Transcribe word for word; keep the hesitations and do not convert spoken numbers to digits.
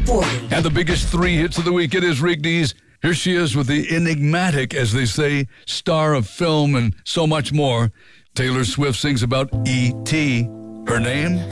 forty. And the biggest three hits of the week, it is Rigby's. Here she is with the enigmatic, as they say, star of film and so much more. Taylor Swift sings about E T Her name?